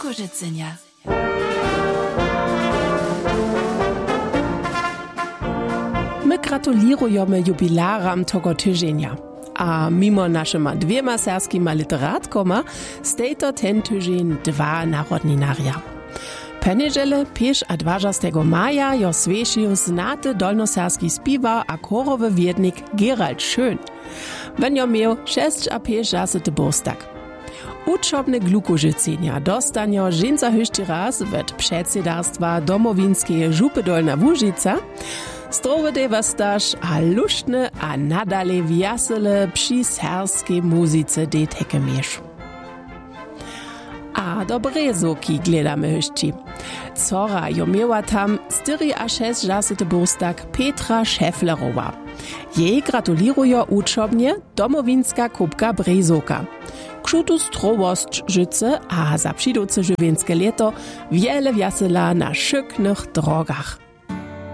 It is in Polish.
Glukożycenia. My gratulujemy jubilaram tego tydzienia. A mimo naszyma dwiema serskima literatkoma stejto ten tydzień dwa narodninaria. Peniedziele 5 a 20 maja jo swiesił znaty dolnoserski spiwa a chorowy wiednik Gerald Schön. Wenn jo miał 6 a 5 жасity burstak. Uczobne glukożycenia dostanio żeńca höchty raz wet przedsiedarstwa domowinskie Żupy Dolna Łužica, zdrowy dewastaż a luštne a nadale wjasele przy serskiej muzyce deteke miesz. A do Brezoki gledamy höchci. Cora jo miała tam 4 a 6 жасity burstak Petra Schäfflerowa. Jej gratulują uczobnie domowinska kubka Brezoka. Kšutu strowost życy a za przyduce żywienskie leto wiele wjasela na szyknych drogach.